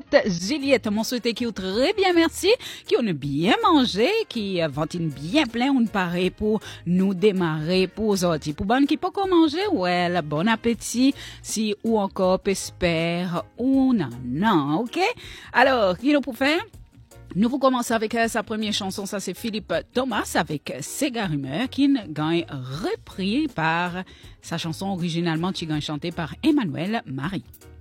Juliette, mon souhaité qui est très bien, merci, qui on a bien mangé, qui vantine bien plein, on paraît pour nous démarrer pour aujourd'hui. Pour bonne qui pas quoi manger, well, bon appétit, si ou encore espère ou non, ok? Alors, qui nous pour faire? Nous vous commencer avec sa première chanson, ça c'est Philippe Thomas avec Sega Rumeur qui gagne repris par sa chanson originalement qui gagne chantée par Emmanuel Marie.